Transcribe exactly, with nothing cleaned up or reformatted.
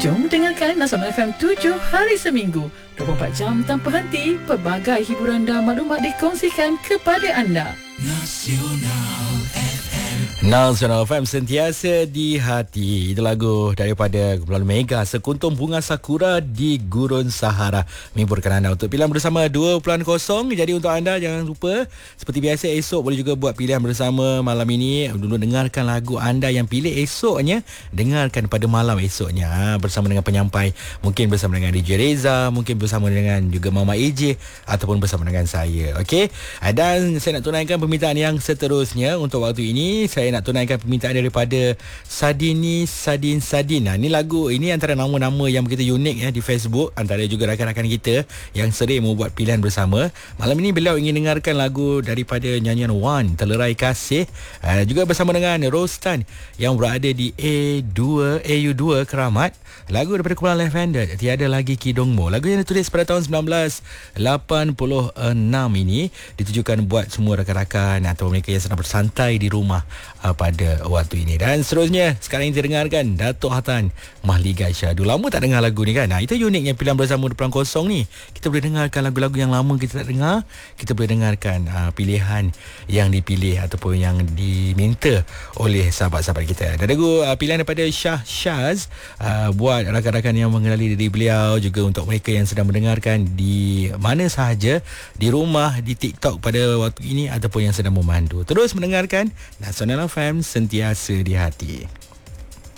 Jom dengarkan Nasional F M tujuh hari seminggu, dua puluh empat jam tanpa henti. Pelbagai hiburan dan maklumat dikongsikan kepada anda. Nasional F M. Nasional F M, sentiasa di hati. Itu lagu daripada kumpulan Mega, Sekuntum Bunga Sakura di Gurun Sahara, menghiburkan anda untuk pilihan bersama dua kosong. Jadi untuk anda jangan lupa, seperti biasa esok boleh juga buat pilihan bersama malam ini. Dulu dengarkan lagu anda yang pilih esoknya, dengarkan pada malam esoknya ha, bersama dengan penyampai. Mungkin bersama dengan D J Reza, mungkin bersama dengan juga Mama A J, ataupun bersama dengan saya. Okey. Dan saya nak tunaikan permintaan yang seterusnya. Untuk waktu ini saya nak tunaikan permintaan daripada Sadini Sadin Sadin. Nah, ini lagu ini antara nama-nama yang begitu unik ya di Facebook, antara juga rakan-rakan kita yang sering membuat pilihan bersama. Malam ini beliau ingin dengarkan lagu daripada nyanyian Wan, Telerai Kasih, uh, juga bersama dengan Rostan yang berada di A dua A U dua Keramat. Lagu daripada kumpulan Lavender, Tiada Lagi Kidongmu. Lagu yang ditulis pada tahun sembilan belas lapan puluh enam ini ditujukan buat semua rakan-rakan atau mereka yang sedang bersantai di rumah uh, pada waktu ini. Dan seterusnya sekarang ini dengarkan Datuk Hatan, Mahligai Syahdu. Lama tak dengar lagu ni kan. Nah, itu uniknya pilihan bersama dua kosong ni. Kita boleh dengarkan lagu-lagu yang lama kita tak dengar. Kita boleh dengarkan uh, pilihan yang dipilih ataupun yang diminta oleh sahabat-sahabat kita. Dan lagu uh, pilihan daripada Shah Shaz uh, buat rakan-rakan yang mengenali diri beliau, juga untuk mereka yang sedang mendengarkan di mana sahaja, di rumah, di TikTok pada waktu ini, ataupun yang sedang memandu. Terus mendengarkan Nasional F M, sentiasa di hati.